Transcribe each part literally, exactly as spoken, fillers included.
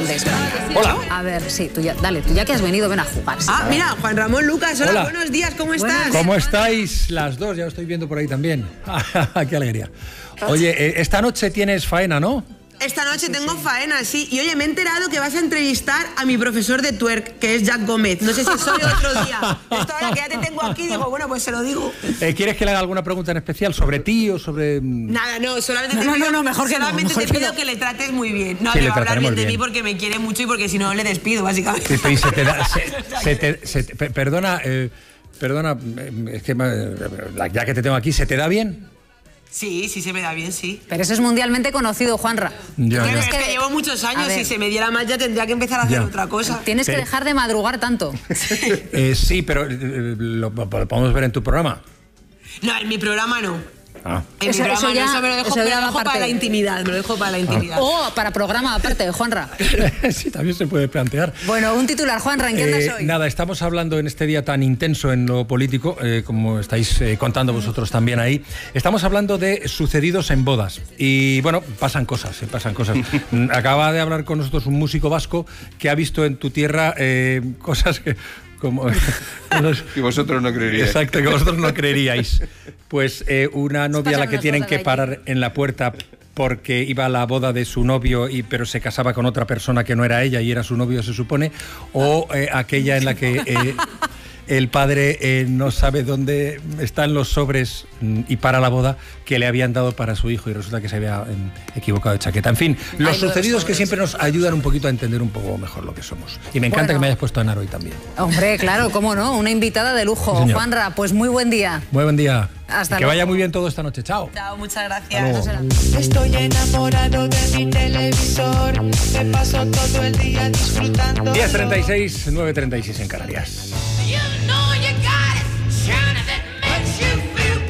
de España. Hola. A ver, sí, tú ya, dale, tú ya que has venido, ven a jugar. Sí. Ah, mira, Juan Ramón Lucas, hola, Hola. buenos días, ¿cómo estás? ¿Cómo estáis las dos? Ya os estoy viendo por ahí también. ¡Qué alegría! Oye, eh, esta noche tienes faena, ¿no? Esta noche tengo faena, sí. Y oye, me he enterado que vas a entrevistar a mi profesor de twerk, que es Jack Gómez. No sé si soy otro día. Esto ahora que ya te tengo aquí, digo, bueno, pues se lo digo. Eh, ¿Quieres que le haga alguna pregunta en especial sobre ti o sobre...? Nada, no, solamente No, te no, pido, no, no, mejor que no, solamente mejor te que pido no. que le trates muy bien. No, Sí, le le va a hablar trataremos bien de mí bien. porque me quiere mucho y porque si no le despido, básicamente. Y se te da, se, se te, se te- pe- perdona, eh, perdona, eh, es que eh, ya que te tengo aquí, ¿se te da bien? Sí, sí se me da bien, sí. Pero eso es mundialmente conocido, Juanra. Ya, Pero ya. es que llevo muchos A años ver. y si se me diera más ya tendría que empezar a hacer Ya. otra cosa. Tienes que Sí. dejar de madrugar tanto. Eh, sí, pero eh, lo, lo podemos ver en tu programa. No, en mi programa no. Ah. En Eso- mi programa eso ya- no, eso me lo dejo, eso me ya lo va dejo para aparte. la intimidad, me lo dejo para la intimidad. O para programa aparte, Juanra. Sí, también se puede plantear. Bueno, un titular, Juanra, ¿en qué andas Eh, hoy? nada, estamos hablando en este día tan intenso en lo político, eh, como estáis eh, contando vosotros también ahí. Estamos hablando de sucedidos en bodas. Y bueno, pasan cosas, eh, pasan cosas. Mm, Acaba de hablar con nosotros un músico vasco que ha visto en tu tierra eh, cosas que... Como, cosas- Que vosotros no creeríais. Exacto, que vosotros no creeríais. Pues eh, una novia a la pasan que unas tienen cosas que allí. parar en la puerta porque iba a la boda de su novio y pero se casaba con otra persona que no era ella y era su novio, se supone, o eh, aquella en la que eh, el padre eh, no sabe dónde están los sobres mm, y para la boda que le habían dado para su hijo y resulta que se había em, equivocado de chaqueta. En fin, los Ay, lo de los sucedidos que sobres. siempre nos ayudan un poquito a entender un poco mejor lo que somos. Y me encanta Bueno. que me hayas puesto a Ana hoy también. Hombre, claro, cómo no, una invitada de lujo. Sí, señor. Juanra, pues muy buen día. Muy buen día. Hasta Y que luego. vaya muy bien todo esta noche. Chao. Chao, muchas Hasta gracias. luego. Estoy enamorado de mi televisor, me paso todo el día disfrutando. diez treinta y seis, nueve treinta y seis en Canarias. You know you got it, Shana, that makes you feel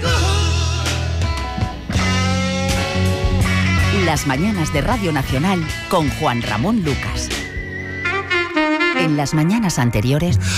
good. Las mañanas de Radio Nacional con Juan Ramón Lucas. En las mañanas anteriores...